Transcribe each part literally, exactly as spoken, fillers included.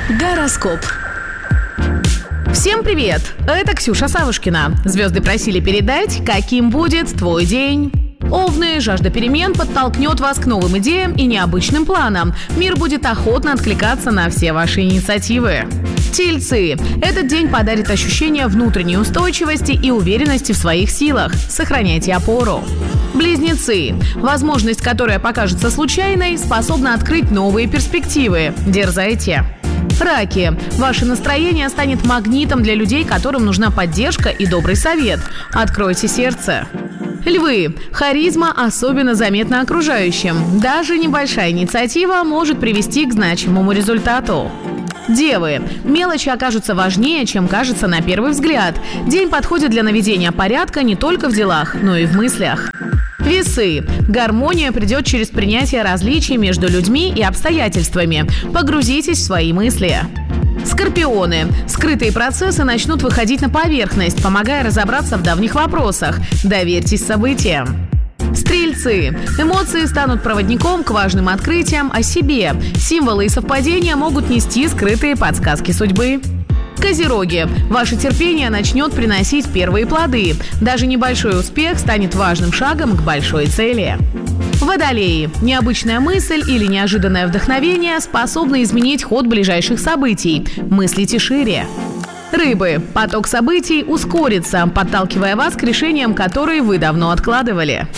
Гороскоп. Всем привет! Это Ксюша Савушкина. Звезды просили передать, каким будет твой день. Овны, жажда перемен подтолкнет вас к новым идеям и необычным планам. Мир будет охотно откликаться на все ваши инициативы. Тельцы. Этот день подарит ощущение внутренней устойчивости и уверенности в своих силах. Сохраняйте опору. Близнецы. Возможность, которая покажется случайной, способна открыть новые перспективы. Дерзайте. Раки. Ваше настроение станет магнитом для людей, которым нужна поддержка и добрый совет. Откройте сердце. Львы. Харизма особенно заметна окружающим. Даже небольшая инициатива может привести к значимому результату. Девы. Мелочи окажутся важнее, чем кажется на первый взгляд. День подходит для наведения порядка не только в делах, но и в мыслях. Весы. Гармония придет через принятие различий между людьми и обстоятельствами. Погрузитесь в свои мысли. Скорпионы. Скрытые процессы начнут выходить на поверхность, помогая разобраться в давних вопросах. Доверьтесь событиям. Стрельцы. Эмоции станут проводником к важным открытиям о себе. Символы и совпадения могут нести скрытые подсказки судьбы. Козероги. Ваше терпение начнет приносить первые плоды. Даже небольшой успех станет важным шагом к большой цели. Водолеи. Необычная мысль или неожиданное вдохновение способны изменить ход ближайших событий. Мыслите шире. Рыбы. Поток событий ускорится, подталкивая вас к решениям, которые вы давно откладывали.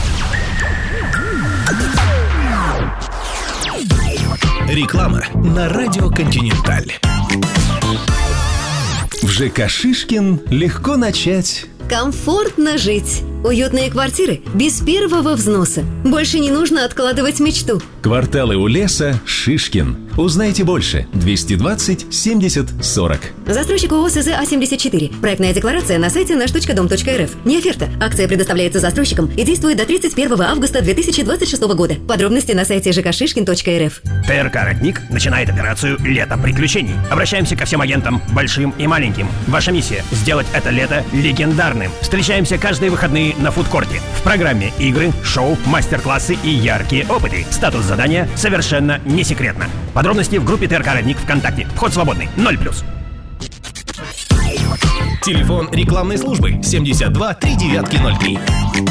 Реклама на радио «Континенталь». В ЖК «Шишкин» легко начать. Комфортно жить. Уютные квартиры без первого взноса. Больше не нужно откладывать мечту. Кварталы у леса «Шишкин». Узнайте больше. двести двадцать семьдесят сорок. Застройщик ООО СЗ А семьдесят четыре. Проектная декларация на сайте наш точка дом точка эр эф. Не оферта. Акция предоставляется застройщикам и действует до тридцать первого августа две тысячи двадцать шестого года. Подробности на сайте жэ ка шишкин точка эр эф. ТРК «Родник» начинает операцию «Лето приключений». Обращаемся ко всем агентам, большим и маленьким. Ваша миссия – сделать это лето легендарным. Встречаемся каждые выходные на фудкорте. В программе игры, шоу, мастер-классы и яркие опыты. Статус задания совершенно не секретно. Подробности в группе ТРК «Родник» ВКонтакте. Вход свободный. ноль плюс. Телефон рекламной службы семьдесят два три девятки ноль три.